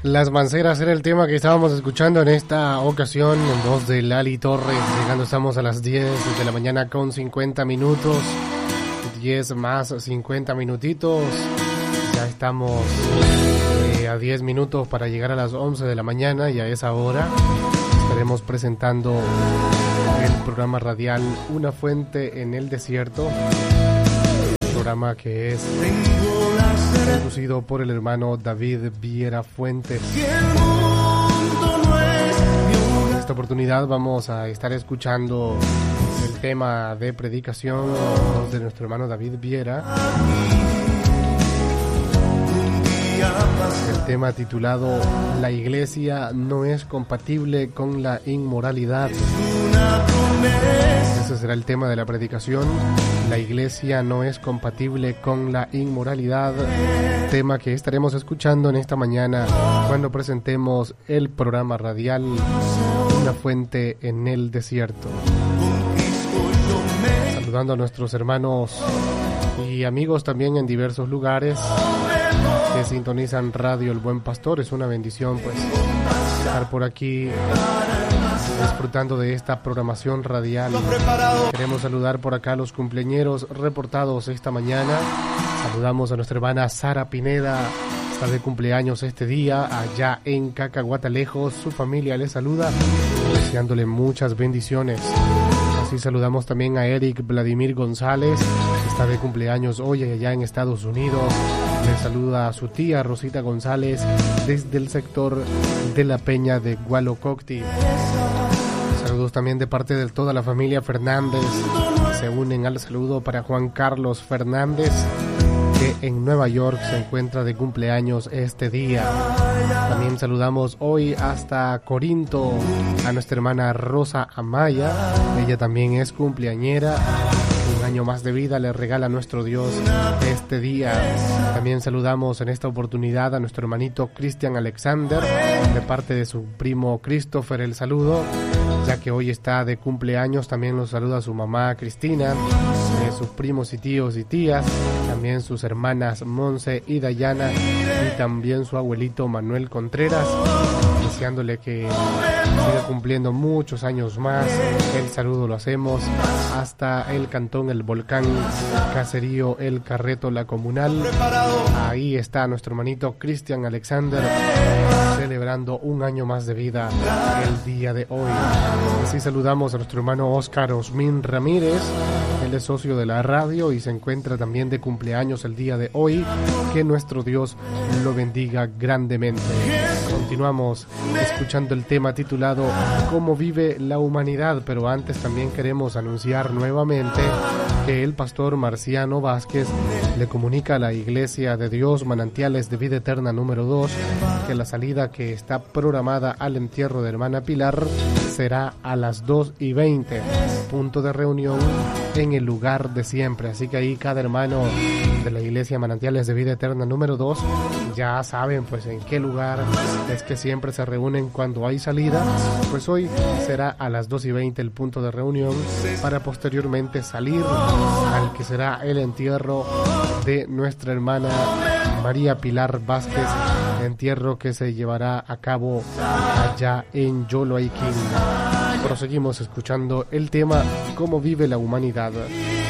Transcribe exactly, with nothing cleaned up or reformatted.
Las Manceras era el tema que estábamos escuchando en esta ocasión, en voz de Lali Torres. Llegando estamos a las diez de la mañana con cincuenta minutos. diez más cincuenta minutitos. Ya estamos eh, a diez minutos para llegar a las once de la mañana y a esa hora estaremos presentando el programa radial Una Fuente en el Desierto. Programa que es conducido por el hermano David Viera Fuentes. En esta oportunidad vamos a estar escuchando el tema de predicación de nuestro hermano David Viera. El tema titulado La iglesia no es compatible con la inmoralidad. Ese será el tema de la predicación. La iglesia no es compatible con la inmoralidad. Tema que estaremos escuchando en esta mañana cuando presentemos el programa radial Una Fuente en el Desierto. Saludando a nuestros hermanos y amigos también en diversos lugares que sintonizan Radio El Buen Pastor. Es una bendición pues estar por aquí disfrutando de esta programación radial. Queremos saludar por acá a los cumpleañeros reportados esta mañana. Saludamos a nuestra hermana Sara Pineda, está de cumpleaños este día allá en Cacahuatalejos. Su familia le saluda, deseándole muchas bendiciones. Así saludamos también a Eric Vladimir González, está de cumpleaños hoy allá en Estados Unidos. Le saluda a su tía Rosita González desde el sector de la Peña de Gualococti. Saludos también de parte de toda la familia Fernández. Se unen al saludo para Juan Carlos Fernández, que en Nueva York se encuentra de cumpleaños este día. También saludamos hoy hasta Corinto a nuestra hermana Rosa Amaya. Ella también es cumpleañera. Un año más de vida le regala nuestro Dios este día. También saludamos en esta oportunidad a nuestro hermanito Cristian Alexander, de parte de su primo Christopher el saludo, ya que hoy está de cumpleaños. También los saluda su mamá Cristina, eh, sus primos y tíos y tías, también sus hermanas Monse y Dayana, y también su abuelito Manuel Contreras, deseándole que siga cumpliendo muchos años más. El saludo lo hacemos hasta el Cantón El Volcán, Caserío El Carreto La Comunal. Ahí está nuestro hermanito Cristian Alexander celebrando un año más de vida el día de hoy. Así saludamos a nuestro hermano Oscar Osmin Ramírez. Él es socio de la radio y se encuentra también de cumpleaños el día de hoy. Que nuestro Dios lo bendiga grandemente. Continuamos escuchando el tema titulado ¿Cómo vive la humanidad? Pero antes también queremos anunciar nuevamente que el pastor Marciano Vázquez le comunica a la Iglesia de Dios Manantiales de Vida Eterna número dos que la salida que está programada al entierro de hermana Pilar será a las dos y veinte, punto de reunión en el lugar de siempre. Así que ahí cada hermano de la Iglesia Manantiales de Vida Eterna número dos ya saben pues en qué lugar es que siempre se reúnen cuando hay salida. Pues hoy será a las dos y veinte el punto de reunión, para posteriormente salir al que será el entierro de nuestra hermana María Pilar Vázquez, entierro que se llevará a cabo allá en Yoloaiquín. Proseguimos escuchando el tema ¿Cómo vive la humanidad?